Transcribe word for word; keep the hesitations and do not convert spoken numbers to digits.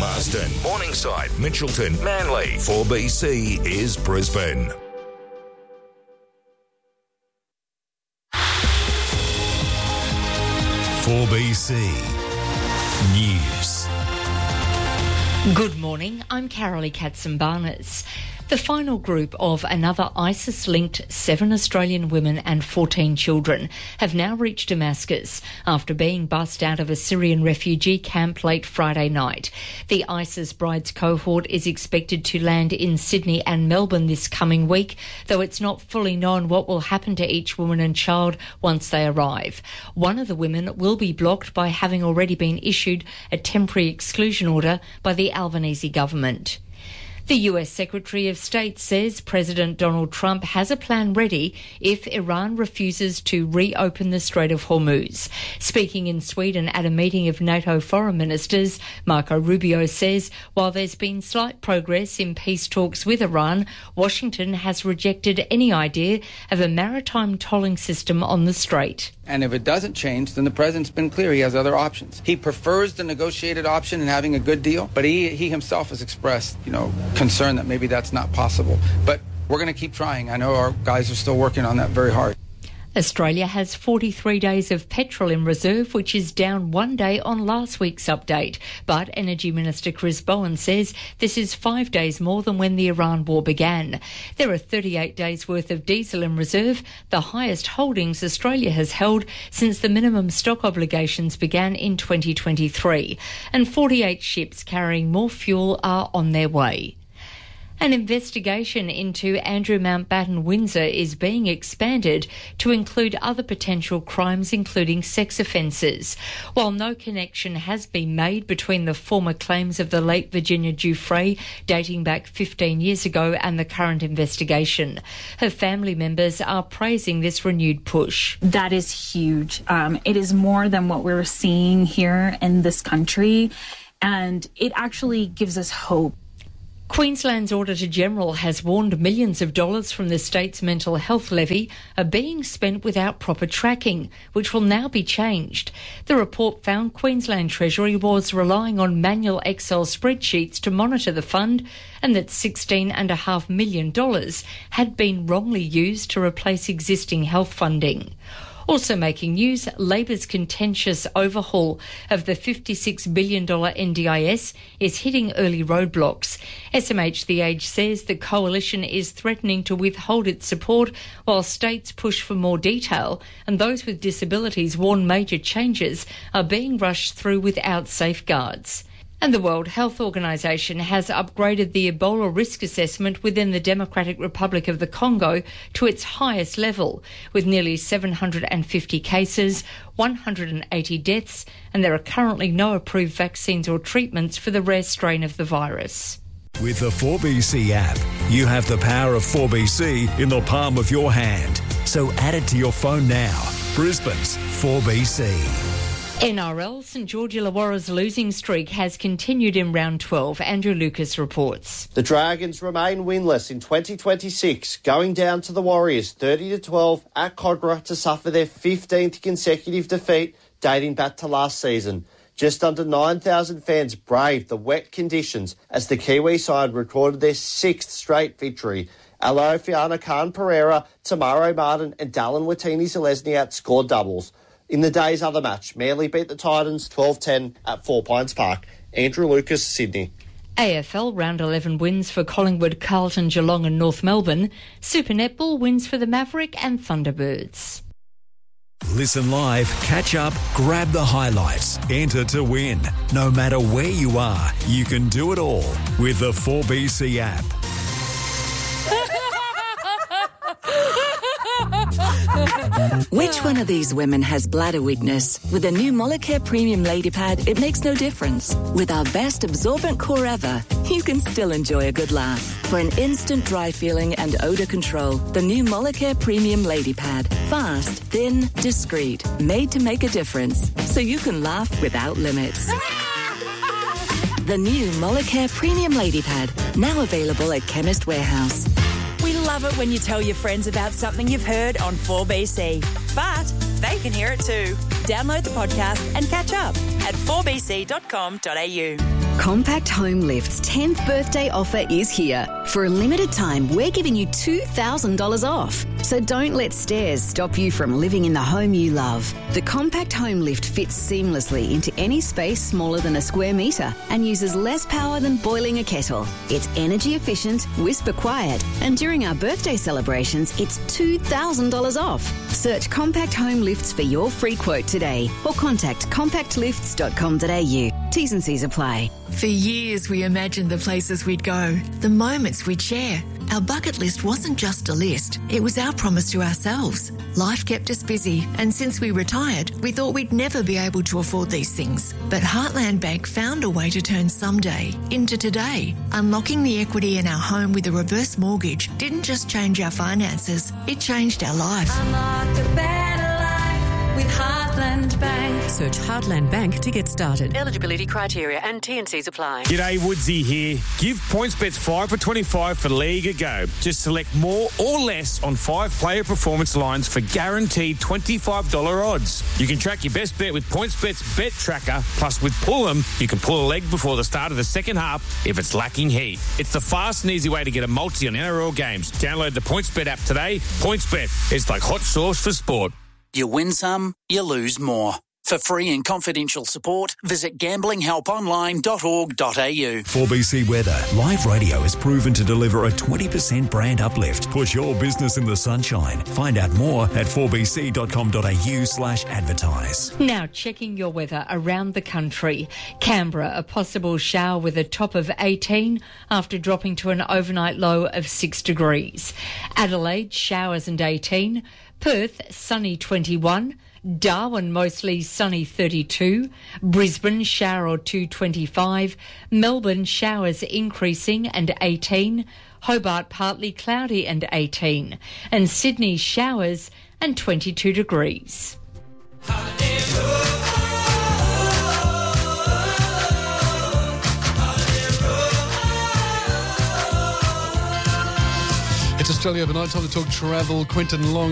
Marsden, Morningside, Mitchelton, Manly. four B C is Brisbane. four B C News. Good morning, I'm Carolee Katzenbarnes. The final group of another ISIS-linked seven Australian women and fourteen children have now reached Damascus after being bussed out of a Syrian refugee camp late Friday night. The ISIS Brides cohort is expected to land in Sydney and Melbourne this coming week, though it's not fully known what will happen to each woman and child once they arrive. One of the women will be blocked by having already been issued a temporary exclusion order by the Albanese government. The U S Secretary of State says President Donald Trump has a plan ready if Iran refuses to reopen the Strait of Hormuz. Speaking in Sweden at a meeting of NATO foreign ministers, Marco Rubio says while there's been slight progress in peace talks with Iran, Washington has rejected any idea of a maritime tolling system on the strait. And if it doesn't change, then the president's been clear he has other options. He prefers the negotiated option and having a good deal, but he, he himself has expressed, you know, concern that maybe that's not possible. But we're going to keep trying. I know our guys are still working on that very hard. Australia has forty-three days of petrol in reserve, which is down one day on last week's update. But Energy Minister Chris Bowen says this is five days more than when the Iran war began. There are thirty-eight days worth of diesel in reserve, the highest holdings Australia has held since the minimum stock obligations began in twenty twenty-three. And forty-eight ships carrying more fuel are on their way. An investigation into Andrew Mountbatten Windsor is being expanded to include other potential crimes, including sex offences. While no connection has been made between the former claims of the late Virginia Giuffre dating back fifteen years ago and the current investigation, her family members are praising this renewed push. That is huge. Um, it is more than what we're seeing here in this country, and it actually gives us hope. Queensland's Auditor-General has warned millions of dollars from the state's mental health levy are being spent without proper tracking, which will now be changed. The report found Queensland Treasury was relying on manual Excel spreadsheets to monitor the fund and that sixteen point five million dollars had been wrongly used to replace existing health funding. Also making news, Labor's contentious overhaul of the fifty-six billion dollars N D I S is hitting early roadblocks. S M H The Age says the coalition is threatening to withhold its support while states push for more detail, and those with disabilities warn major changes are being rushed through without safeguards. And the World Health Organization has upgraded the Ebola risk assessment within the Democratic Republic of the Congo to its highest level, with nearly seven hundred fifty cases, one hundred eighty deaths, and there are currently no approved vaccines or treatments for the rare strain of the virus. With the four B C app, you have the power of four B C in the palm of your hand. So add it to your phone now. Brisbane's four B C. N R L, St George Illawarra's losing streak has continued in round twelve. Andrew Lucas reports. The Dragons remain winless in twenty twenty-six, going down to the Warriors thirty to twelve at Kogarah to suffer their fifteenth consecutive defeat dating back to last season. Just under nine thousand fans braved the wet conditions as the Kiwi side recorded their sixth straight victory. Alofiana Khan Pereira, Tamaro Martin and Dallin Watini-Zelezniak scored doubles. In the day's other match, Manly beat the Titans twelve ten at Four Pines Park. Andrew Lucas, Sydney. A F L Round eleven wins for Collingwood, Carlton, Geelong and North Melbourne. Super Netball wins for the Maverick and Thunderbirds. Listen live, catch up, grab the highlights, enter to win. No matter where you are, you can do it all with the four B C app. Which one of these women has bladder weakness? With a new Molicare Premium Lady Pad, it makes no difference. With our best absorbent core ever, you can still enjoy a good laugh. For an instant dry feeling and odour control, the new Molicare Premium Lady Pad. Fast, thin, discreet, made to make a difference. So you can laugh without limits. The new Molicare Premium Lady Pad, now available at Chemist Warehouse. We love it when you tell your friends about something you've heard on four B C. But they can hear it too. Download the podcast and catch up at four b c dot com dot a u. Compact Home Lift's tenth birthday offer is here. For a limited time, we're giving you two thousand dollars off. So don't let stairs stop you from living in the home you love. The Compact Home Lift fits seamlessly into any space smaller than a square metre and uses less power than boiling a kettle. It's energy efficient, whisper quiet, and during our birthday celebrations, it's two thousand dollars off. Search Compact Home Lifts for your free quote today or contact compact lifts dot com dot a u. T's and C's apply. For years, we imagined the places we'd go, the moments we'd share. Our bucket list wasn't just a list, it was our promise to ourselves. Life kept us busy, and since we retired, we thought we'd never be able to afford these things. But Heartland Bank found a way to turn someday into today. Unlocking the equity in our home with a reverse mortgage didn't just change our finances, it changed our life. Unlock a better life with Heartland Bank. Search Heartland Bank to get started. Eligibility criteria and T and C's apply. G'day, Woodsy here. Give PointsBets five for twenty-five for League a go. Just select more or less on five player performance lines for guaranteed twenty-five dollars odds. You can track your best bet with PointsBet's Bet Tracker. Plus, with Pull'em, you can pull a leg before the start of the second half if it's lacking heat. It's the fast and easy way to get a multi on N R L games. Download the PointsBet app today. PointsBet, it's like hot sauce for sport. You win some, you lose more. For free and confidential support, visit gambling help online dot org dot a u. four B C Weather. Live radio is proven to deliver a twenty percent brand uplift. Put your business in the sunshine. Find out more at four b c dot com dot a u slash advertise. Now checking your weather around the country. Canberra, a possible shower with a top of eighteen after dropping to an overnight low of six degrees. Adelaide, showers and eighteen. Perth, sunny twenty-one. Darwin, mostly sunny thirty-two. Brisbane, shower or two twenty-five. Melbourne, showers increasing and eighteen. Hobart, partly cloudy and eighteen. And Sydney, showers and twenty-two degrees. It's Australia Overnight. Time to talk travel. Quentin Long